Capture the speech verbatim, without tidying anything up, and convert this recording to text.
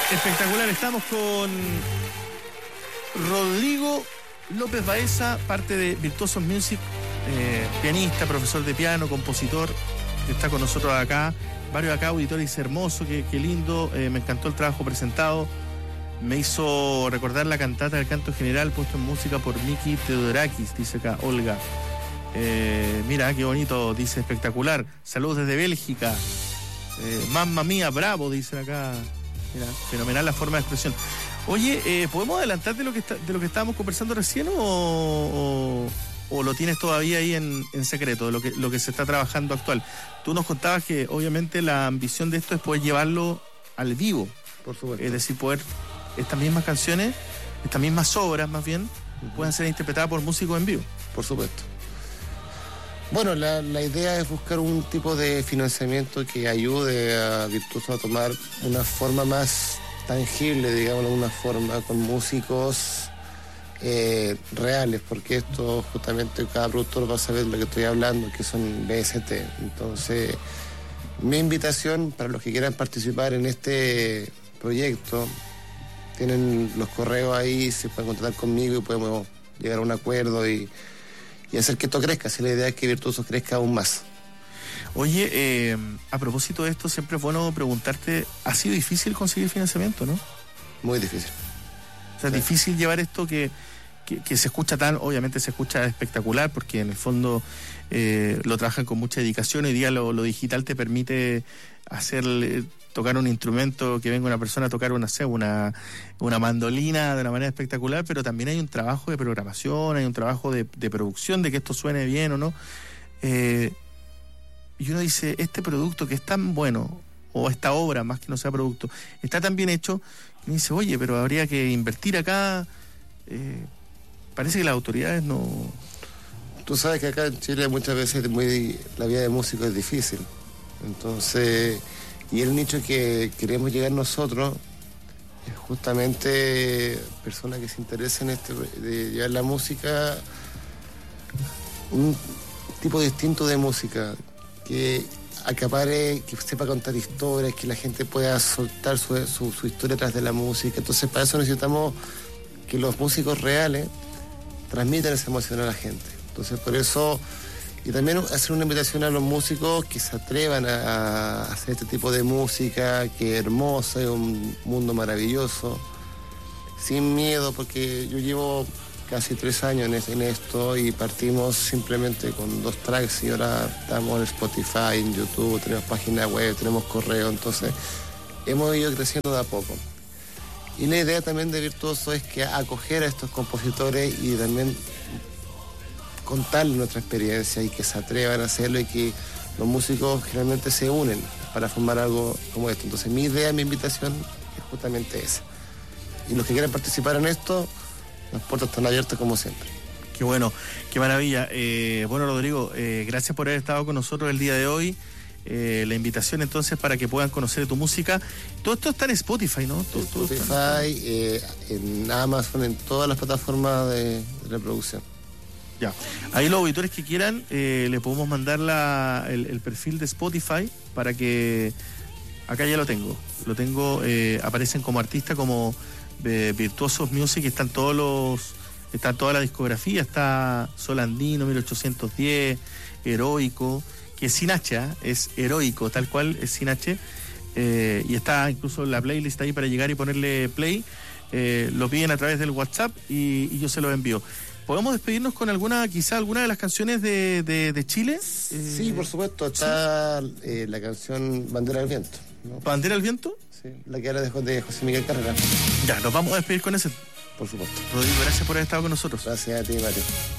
Espectacular, estamos con Rodrigo López Baeza, parte de Virtuosos Music, eh, pianista, profesor de piano, compositor, que está con nosotros acá. Varios acá, auditores, hermoso, qué, qué lindo, eh, me encantó el trabajo presentado. Me hizo recordar la cantata del canto general puesto en música por Miki Teodorakis, dice acá Olga. Eh, mira, qué bonito, dice espectacular. Saludos desde Bélgica. Eh, Mamma mía, bravo, dicen acá. Mira, fenomenal la forma de expresión. Oye, eh, ¿podemos adelantar de lo que está, de lo que estábamos conversando recién o, o, o lo tienes todavía ahí en, en secreto, de lo que, lo que se está trabajando actual? Tú nos contabas que obviamente la ambición de esto es poder llevarlo al vivo. Por supuesto. Es decir, poder estas mismas canciones, estas mismas obras más bien, uh-huh. puedan ser interpretadas por músicos en vivo. Por supuesto. Bueno, la, la idea es buscar un tipo de financiamiento que ayude a Virtuoso a tomar una forma más tangible, digamos, de una forma con músicos eh, reales, porque esto justamente cada productor va a saber de lo que estoy hablando, que son B S T. Entonces, mi invitación para los que quieran participar en este proyecto, tienen los correos ahí, se pueden contactar conmigo y podemos llegar a un acuerdo y y hacer que esto crezca, si la idea es que Virtuoso crezca aún más. Oye, eh, a propósito de esto, siempre es bueno preguntarte, ¿ha sido difícil conseguir financiamiento, no? Muy difícil. O sea, sí. Difícil llevar esto que, que, que se escucha tan, obviamente se escucha espectacular, porque en el fondo eh, lo trabajan con mucha dedicación. Hoy día lo, lo digital te permite hacer... tocar un instrumento, que venga una persona a tocar una, una, una mandolina de una manera espectacular, pero también hay un trabajo de programación, hay un trabajo de, de producción, de que esto suene bien o no. Eh, y uno dice, este producto que es tan bueno, o esta obra, más que no sea producto, está tan bien hecho, que dice, oye, pero habría que invertir acá. Eh, parece que las autoridades no... Tú sabes que acá en Chile muchas veces muy, la vida de músico es difícil. Entonces... Y el nicho que queremos llegar nosotros es justamente personas que se interesen en este, de llevar la música, un tipo distinto de música, que acapare, que sepa contar historias, que la gente pueda soltar su, su, su historia tras de la música. Entonces para eso necesitamos que los músicos reales transmitan esa emoción a la gente. Entonces por eso... Y también hacer una invitación a los músicos que se atrevan a, a hacer este tipo de música, que es hermosa, es un mundo maravilloso, sin miedo, porque yo llevo casi tres años en, en esto y partimos simplemente con dos tracks y ahora estamos en Spotify, en YouTube, tenemos página web, tenemos correo, entonces hemos ido creciendo de a poco. Y la idea también de Virtuoso es que acoger a estos compositores y también contarles nuestra experiencia y que se atrevan a hacerlo y que los músicos generalmente se unen para formar algo como esto. Entonces mi idea, mi invitación es justamente esa. Y los que quieran participar en esto, las puertas están abiertas como siempre. Qué bueno, qué maravilla. Eh, bueno, Rodrigo, eh, gracias por haber estado con nosotros el día de hoy. Eh, la invitación entonces para que puedan conocer tu música. Todo esto está en Spotify, ¿no? Todo, Spotify, todo eh, en Amazon, en todas las plataformas de, de reproducción. Ya, ahí los auditores que quieran, eh, le podemos mandar la, el, el perfil de Spotify para que, acá ya lo tengo, lo tengo, eh, aparecen como artista, como eh, Virtuosos Music, están todos los, está toda la discografía, está Sol Andino, mil ochocientos diez, Heroico, que es sin H, ¿eh? Es Heroico, tal cual, es sin H, eh, y está incluso la playlist ahí para llegar y ponerle play, eh, lo piden a través del WhatsApp y, y yo se los envío. ¿Podemos despedirnos con alguna, quizá alguna de las canciones de, de, de Chile? Sí, eh, por supuesto. Está ¿sí? eh, la canción Bandera del Viento, ¿no? ¿Bandera del Viento? Sí, la que era de, de José Miguel Carrera. Ya, nos vamos a despedir con ese. Por supuesto. Rodrigo, gracias por haber estado con nosotros. Gracias a ti, Mario.